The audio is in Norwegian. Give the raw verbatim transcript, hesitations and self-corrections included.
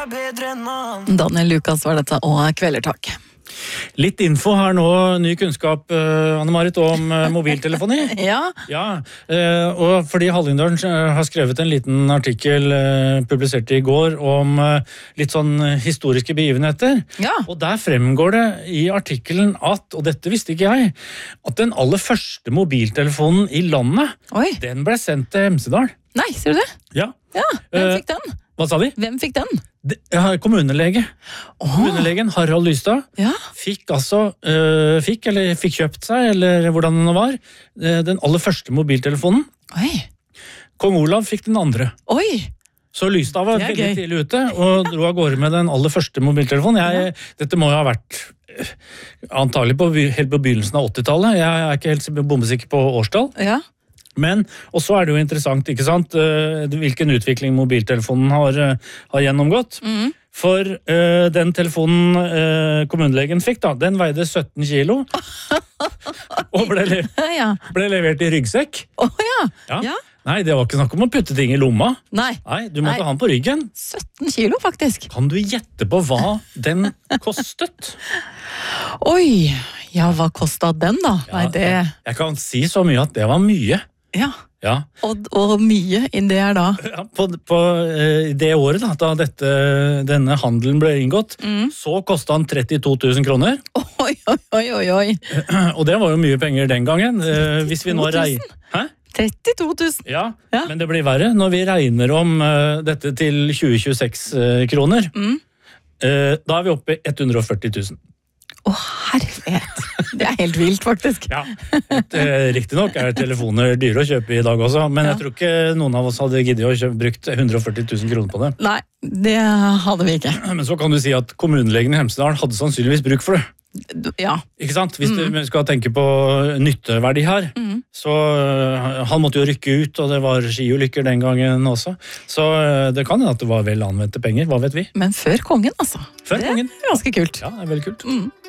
bedre enn han. Daniel Lukas var dette, og Kvelertak. Litt info her nå, ny kunnskap, uh, Anne-Marit, om uh, mobiltelefoni. Ja. Ja, uh, og fordi Hallingdølen uh, har skrevet en liten artikkel uh, publisert i går om uh, litt sånn historiske begivenheter. Ja. Og der fremgår det i artikkelen at, og dette visste ikke jeg, at den aller første mobiltelefonen i landet, Oi. den ble sendt til Hemsedal. Nei, ser du det? Ja. Ja, hvem Uh, fikk den? Hva sa de? Hvem fikk den? Det, ja, kommunelege. Åh. Kommunelegen Harald Lystad Ja. fikk altså, øh, fikk eller fikk kjøpt seg, eller hvordan det nå var, øh, den aller første mobiltelefonen. Oi. Kong Olav fikk den andre. Oi. Så Lystad var Det er veldig gøy. tidlig ute, og dro av gårde med den aller første mobiltelefonen. Jeg, dette må jo ha vært øh, antagelig på, by- helt på begynnelsen av åttitallet. Jeg er ikke helt bombesikker på årstall. Ja. Men, og så er det jo interessant, ikke sant, øh, hvilken utvikling mobiltelefonen har, øh, har gjennomgått. Mm. For øh, den telefonen øh, kommunelegen fikk, da, den veide sytten kilo, og ble, le Ja. ble levert i ryggsekk. Å ja. Ja. Ja. Nei, det var ikke snakk om å putte ting i lomma. Nei. Nei, du måtte Nei. ha den på ryggen. sytten kilo, faktisk. Kan du gjette på hva den kostet? Oi. Ja, hva kostet den da? Nei, det... jeg, jeg kan si så mye at det var mye. Ja. Ja. Og, og mye inn det er da. Ja, på på eh, det året da, da dette, denne handelen ble inngått, Mm. så kostet han trettito tusen kroner. Oi, oi, oi, oi, oi. Og det var jo mye penger den gangen. Eh, hvis vi nå rei... Hæ? trettito tusen. Ja, Ja. men det blir verre når vi regner om uh, dette til tjue tjueseks uh, kroner. Mm. Uh, da er vi oppe i hundre og førti tusen. Å, herlighet. Det er helt vilt, faktisk. Ja, et, uh, riktig nok er telefoner dyre å kjøpe i dag også, men Ja. jeg tror ikke noen av oss hadde giddet å kjøpe, brukt hundre og førti tusen kroner på det. Nei, det hadde vi ikke. Men så kan du si at kommunelegen i Hemsedal hadde sannsynligvis bruk for det. Ja. Ikke sant? Hvis Mm. du skal tenke på nytteverdi her, Mm. så uh, han måtte jo rykke ut, og det var skiulykker den gangen også. Så uh, det kan jo at det var vel anvendte penger, hva vet vi? Men før kongen, altså. Før det kongen. er ganske kult. Ja, det er veldig kult. Mm.